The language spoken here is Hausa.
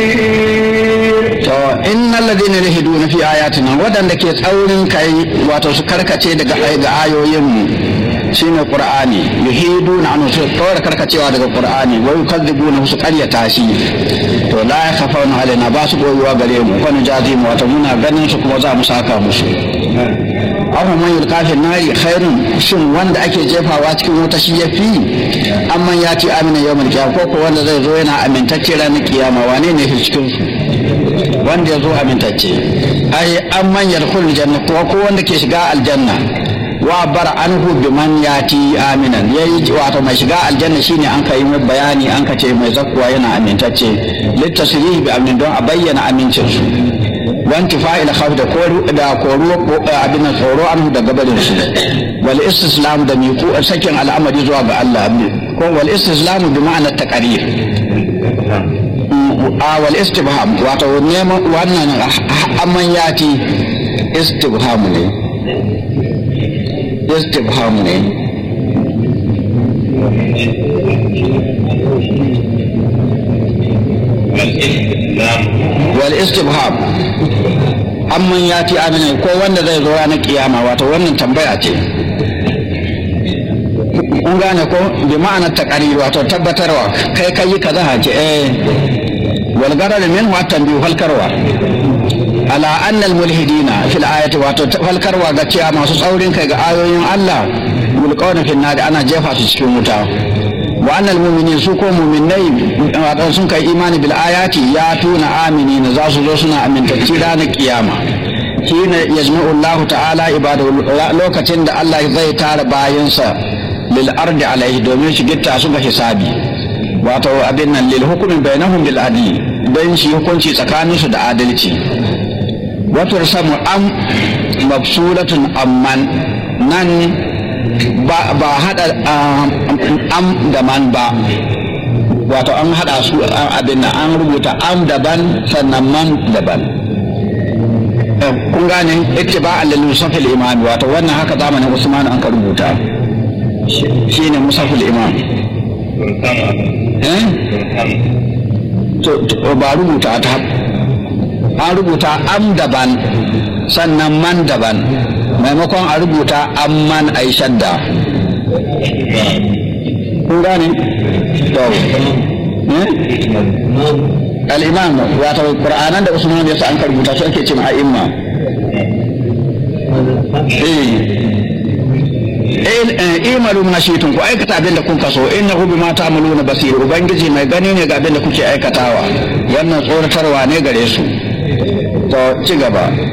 to innal ladina yahiduna fi ayatina wadanda ke tsaurin kai wato su karkace daga ayoyin mu shine qur'ani yuhiduna an su tsora karkacewa daga qur'ani wa yukadzibuna su qaryata shi to la yakhafuna alaina ba su koyuwa gare mu fa nujazimu wato muna ganin su kuma za mu saka musu abu man yulqa fi nari khairun shin wanda ake jefawa cikin wuta shi yafi amman ya ci amina yawmal qiyamah ko wanda zai zo yana amintacce ranar kiyama wane ne fi cikin su wanda ya zo amintacce ai amman yadkhul janna ko wanda ke shiga aljanna wa bar anhu biman yati aminan yayi wato mai shiga aljanna shine an kai mai bayani an kace mai zakkuwa yana amintacce litasrihi bi amin don a bayyana amincin su wanti fa'il khawf da koru abin tsoro anhu da gabarin su wal istislam da miku sakin al'amari zuwa ga Allah ko wal istislam bi ma'ana taqrir wal istibham wato neman wannan amman yati istibham ne wal istibham amman yati amina ko wanda zai zo ranar kiyama wato wannan tambaya ce kun gane ko bi ma'ana taqrir wato tabbatarwa kai kaza hace wal garar min wa tanbihu falkarwa ala anna al mulhidina fil ayati wato falkarwa ga cewa masu tsaurin kai ga ayoyin Allah mulqawna fil nar ana jefa su cikin wuta wa annal mu'minin su ko mu'minai wato sun kai imani bil ayati ya tuna aminina za su zo suna amintacci ranar kiyama shine yajma'u Allah ta'ala ibadahu lokacin da Allah zai tara bayinsa lil ardi alaihi domin shi gitta su ga hisabi wato abin nan lil hukmi bainahum bil adli dan shi hukunci tsakanin su da adalci wato samu am mabsulatun amman nan ba hada am da man ba wato an hada su abin an rubuta am daban sannan man daban kun gane ittiba'an lil musafil imam wato wannan haka zamanin Usman an ka rubuta shine musafil imam to ba rubuta ta an rubuta am daban sannan man daban maimakon a rubuta amman a yi shadda kun gane? to al'imam wata ƙura'anan da usman ya sa an karbuta su ake cin a'imma imalu mashitun ku aikata abin da kun kaso innahu bima ta'maluna basir ubangiji mai gani ne ga abin da kuke aikatawa wannan tsoratarwa ne gare su to ci gaba